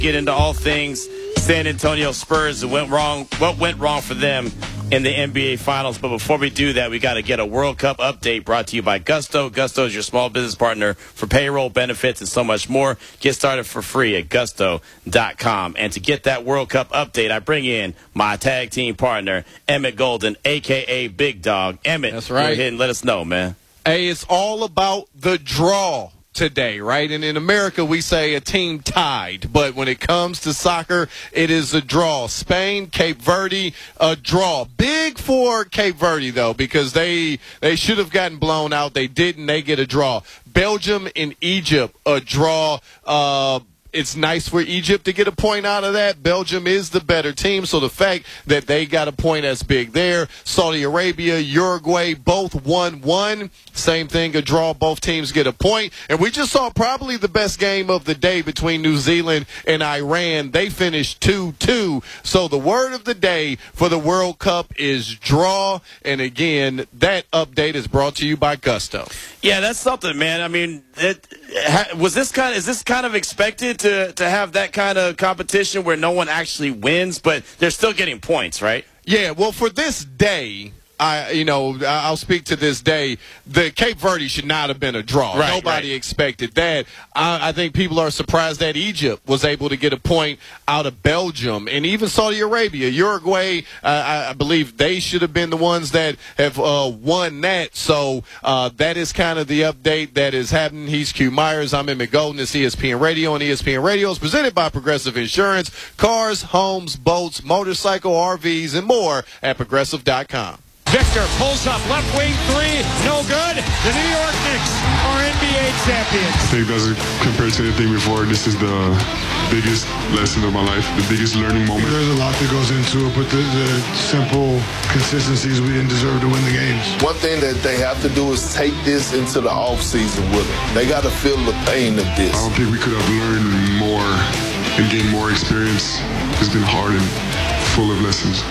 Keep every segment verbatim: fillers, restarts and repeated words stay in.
get into all things San Antonio Spurs and went wrong, what went wrong for them in the N B A Finals. But before we do that, we got to get a World Cup update brought to you by Gusto. Gusto is your small business partner for payroll, benefits, and so much more. Get started for free at gusto dot com. And to get that World Cup update, I bring in my tag team partner, Emmett Golden, a k a. Big Dog. Emmett, that's right. Go ahead and let us know, man. Hey, it's all about the draw today, right? And in America, we say a team tied. But when it comes to soccer, it is a draw. Spain, Cape Verde, a draw. Big for Cape Verde, though, because they they should have gotten blown out. They didn't. They get a draw. Belgium and Egypt, a draw. Uh It's nice for Egypt to get a point out of that. Belgium is the better team, so the fact that they got a point that's big there. Saudi Arabia, Uruguay, both one one. Same thing, a draw. Both teams get a point. And we just saw probably the best game of the day between New Zealand and Iran. They finished two two. So the word of the day for the World Cup is draw. And, again, that update is brought to you by Gusto. Yeah, that's something, man. I mean, it, was this kind of, is this kind of expected to, to have that kind of competition where no one actually wins, but they're still getting points, right? Yeah, well, for this day, I, you know, I'll speak to this day. The Cape Verde should not have been a draw. Right, Nobody right. expected that. I, I think people are surprised that Egypt was able to get a point out of Belgium and even Saudi Arabia. Uruguay, uh, I, I believe they should have been the ones that have uh, won that. So uh, that is kind of the update that is happening. He's Q Myers. I'm Emmett Golden. It's E S P N Radio, and E S P N Radio is presented by Progressive Insurance. Cars, homes, boats, motorcycle, R Vs, and more at progressive dot com. Victor pulls up, left wing three, no good. The New York Knicks are N B A champions. I think that's compared to anything before. This is the biggest lesson of my life, the biggest learning moment. There's a lot that goes into it, but the, the simple consistencies, we didn't deserve to win the games. One thing that they have to do is take this into the offseason with them. They got to feel the pain of this. I don't think we could have learned more and gained more experience. It's been hard and full of lessons.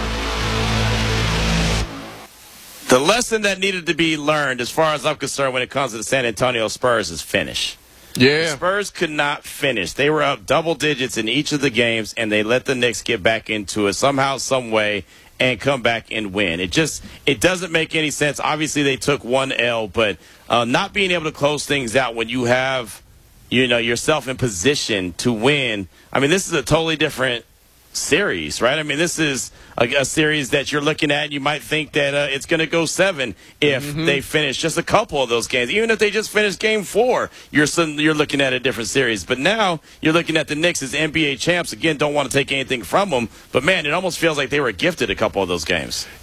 The lesson that needed to be learned, as far as I'm concerned, when it comes to the San Antonio Spurs, is finish. Yeah. The Spurs could not finish. They were up double digits in each of the games, and they let the Knicks get back into it somehow, some way, and come back and win. It just it doesn't make any sense. Obviously, they took one L, but uh, not being able to close things out when you have, you know, yourself in position to win. I mean, this is a totally different series, right? I mean, this is a, a series that you're looking at, and you might think that uh, it's going to go seven if mm-hmm. they finish just a couple of those games. Even if they just finish game four, you're some, you're looking at a different series. But now you're looking at the Knicks as N B A champs. Again, don't want to take anything from them, but man, it almost feels like they were gifted a couple of those games.